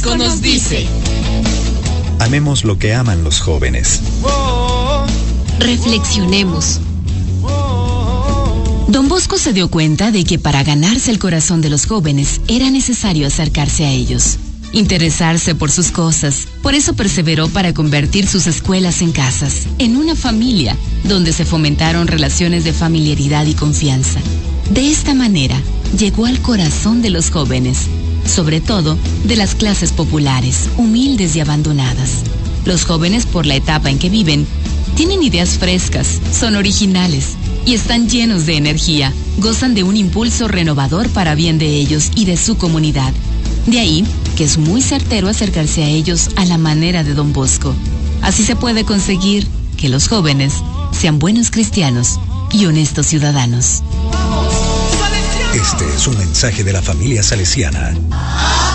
Bosco nos dice: amemos lo que aman los jóvenes. Reflexionemos. Don Bosco se dio cuenta de que para ganarse el corazón de los jóvenes era necesario acercarse a ellos, interesarse por sus cosas. Por eso perseveró para convertir sus escuelas en casas, en una familia, donde se fomentaron relaciones de familiaridad y confianza. De esta manera, llegó al corazón de los jóvenes, sobre todo de las clases populares, humildes y abandonadas. Los jóvenes, por la etapa en que viven, tienen ideas frescas, son originales y están llenos de energía. Gozan de un impulso renovador para bien de ellos y de su comunidad. De ahí que es muy certero acercarse a ellos a la manera de Don Bosco. Así se puede conseguir que los jóvenes sean buenos cristianos y honestos ciudadanos. Este es un mensaje de la familia salesiana.